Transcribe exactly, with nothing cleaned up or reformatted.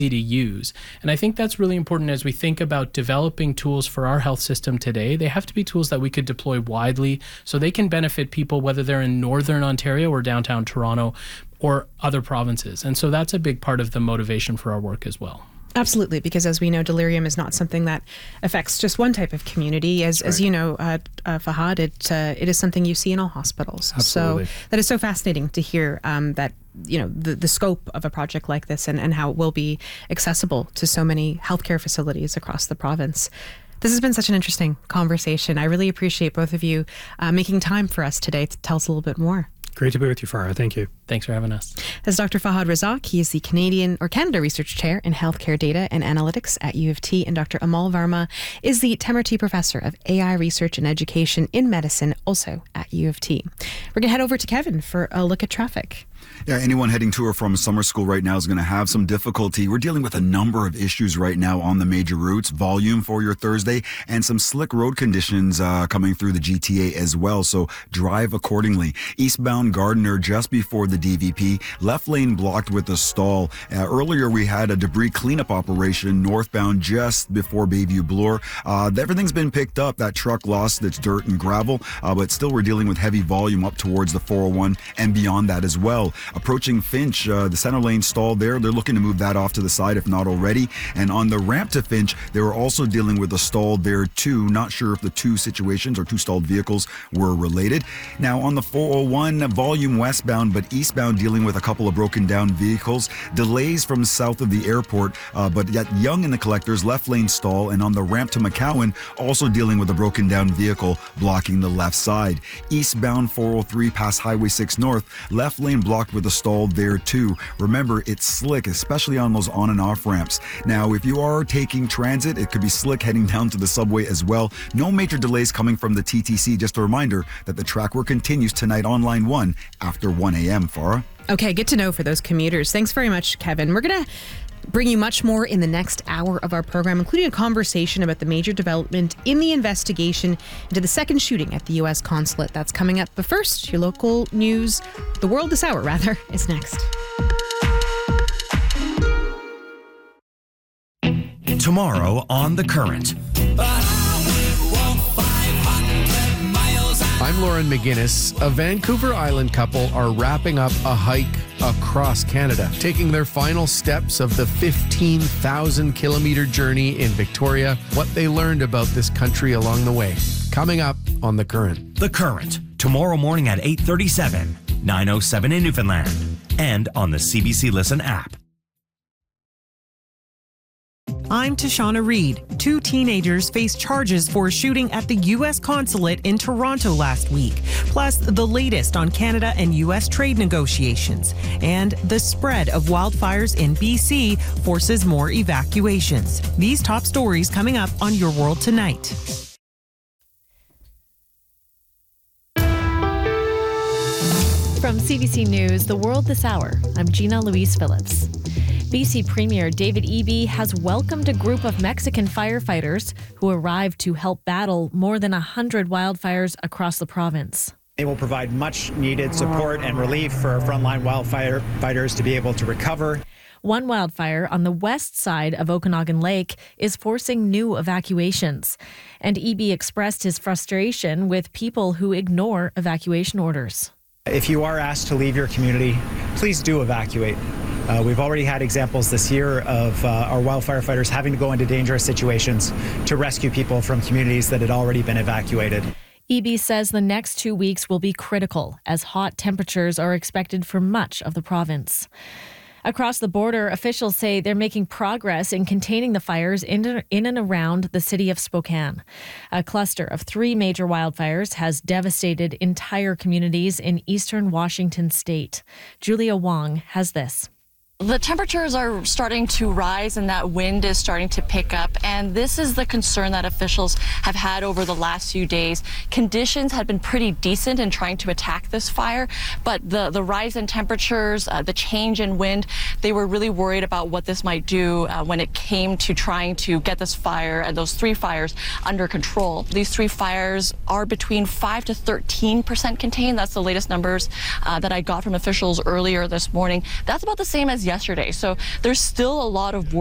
to use. And I think that's really important as we think about developing tools for our health system today. They have to be tools that we could deploy widely so they can benefit people, whether they're in northern Ontario or downtown Toronto or other provinces. And so that's a big part of the motivation for our work as well. Absolutely, because as we know, delirium is not something that affects just one type of community. As, right. as you know, uh, uh, Fahad, it uh, it is something you see in all hospitals. Absolutely. So that is so fascinating to hear um, that, you know, the, the scope of a project like this and, and how it will be accessible to so many healthcare facilities across the province. This has been such an interesting conversation. I really appreciate both of you uh, making time for us today to tell us a little bit more. Great to be with you, Farah. Thank you. Thanks for having us. That's Doctor Fahad Razak. He is the Canadian or Canada Research Chair in Healthcare Data and Analytics at U of T. And Doctor Amal Varma is the Temerty Professor of A I Research and Education in Medicine, also at U of T. We're going to head over to Kevin for a look at traffic. Yeah, anyone heading to or from summer school right now is going to have some difficulty. We're dealing with a number of issues right now on the major routes, volume for your Thursday, and some slick road conditions uh, coming through the G T A as well, so drive accordingly. Eastbound Gardiner just before the D V P, left lane blocked with a stall. Uh, earlier we had a debris cleanup operation northbound just before Bayview Bloor. Uh, everything's been picked up. That truck lost its dirt and gravel, uh, but still we're dealing with heavy volume up towards the four oh one and beyond that as well. Approaching Finch, uh, the center lane stalled there. They're looking to move that off to the side if not already. And on the ramp to Finch, they were also dealing with a stall there too. Not sure if the two situations or two stalled vehicles were related. Now on the four oh one, volume westbound but eastbound dealing with a couple of broken down vehicles. Delays from south of the airport, uh, but yet Young in the Collectors, left lane stall. And on the ramp to McCowan, also dealing with a broken down vehicle blocking the left side. Eastbound four oh three past Highway six North, left lane blocked with a stall there too. Remember, it's slick, especially on those on and off ramps. Now, if you are taking transit, it could be slick heading down to the subway as well. No major delays coming from the T T C. Just a reminder that the track work continues tonight on line one after one a.m. Farah. Okay, good to know for those commuters. Thanks very much, Kevin. We're going to bring you much more in the next hour of our program, including a conversation about the major development in the investigation into the second shooting at the U S consulate. That's coming up. But first, your local news, the world this hour, rather, is next. Tomorrow on The Current. I'm Lauren McGinnis. A Vancouver Island couple are wrapping up a hike across Canada, taking their final steps of the fifteen thousand kilometer journey in Victoria, what they learned about this country along the way. Coming up on The Current. The Current, tomorrow morning at eight thirty-seven, nine oh seven in Newfoundland, and on the C B C Listen app. I'm Tashana Reed. Two teenagers face charges for a shooting at the U S consulate in Toronto last week, plus the latest on Canada and U S trade negotiations. And the spread of wildfires in B C forces more evacuations. These top stories coming up on Your World Tonight. From C B C News, The World This Hour, I'm Gina Louise Phillips. B C Premier David Eby has welcomed a group of Mexican firefighters who arrived to help battle more than one hundred wildfires across the province. They will provide much needed support and relief for frontline wildfire fighters to be able to recover. One wildfire on the west side of Okanagan Lake is forcing new evacuations. And Eby expressed his frustration with people who ignore evacuation orders. If you are asked to leave your community, please do evacuate. Uh, we've already had examples this year of uh, our wildfire fighters having to go into dangerous situations to rescue people from communities that had already been evacuated. Eby says the next two weeks will be critical as hot temperatures are expected for much of the province. Across the border, officials say they're making progress in containing the fires in, in and around the city of Spokane. A cluster of three major wildfires has devastated entire communities in eastern Washington state. Julia Wong has this. The temperatures are starting to rise and that wind is starting to pick up, and this is the concern that officials have had over the last few days. Conditions had been pretty decent in trying to attack this fire, but the, the rise in temperatures, uh, the change in wind, they were really worried about what this might do uh, when it came to trying to get this fire and those three fires under control. These three fires are between five to thirteen percent contained. That's the latest numbers uh, that I got from officials earlier this morning. That's about the same as yesterday. So there's still a lot of work